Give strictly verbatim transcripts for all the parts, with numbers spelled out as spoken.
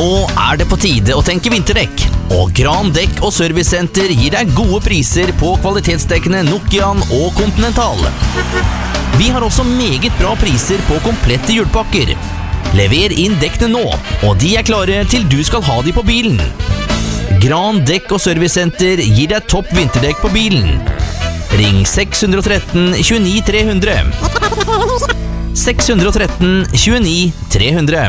Nå er det på tide å tenke vinterdekk, og Gran Dekk og Servicesenter gir deg gode priser på kvalitetsdekkene Nokian og Continental. Vi har også meget bra priser på komplette hjulpakker. Lever inn dekkene nå, og de er klare til du skal ha de på bilen. Gran Dekk og Servicesenter gir deg topp vinterdekk på bilen. Ring seks ett tre, to ni tre hundre. seks ett tre, to ni tre hundre.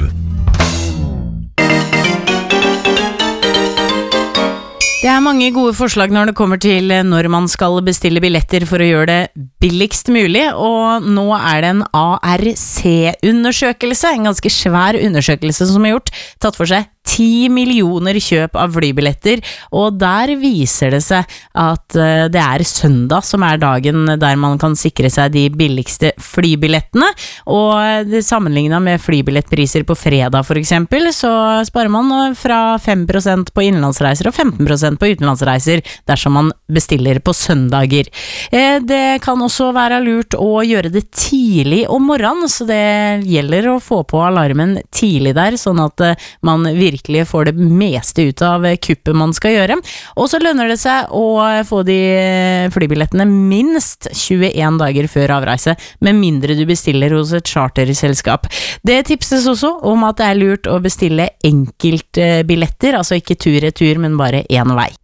Det er mange gode forslag når det kommer til når man skal bestille billetter for å gjøre det billigst mulig, og nå er det en A R C-undersøkelse, en ganske svær undersøkelse som er gjort, tatt for seg ti millioner kjøp av flybilletter, og der viser det seg at det er søndag som er dagen der man kan sikre seg de billigste flybillettene, og det sammenlignet med flybillettpriser på fredag for eksempel, så sparer man fra fem prosent på innenlandsreiser og femten prosent på utenlandsreiser dersom man bestiller på søndager. Det kan også være lurt å gjøre det tidlig om morgenen, så det gjelder å få på alarmen tidlig der, sånn at man virkelig får det meste ut av kuppet man skal gjøre. Og så lønner det seg å få de flybillettene minst tjueen dager før avreise, med mindre du bestiller hos et charterselskap. Det tipses også om at det er lurt å bestille enkeltbilletter, altså ikke tur-retur, men bare en vei.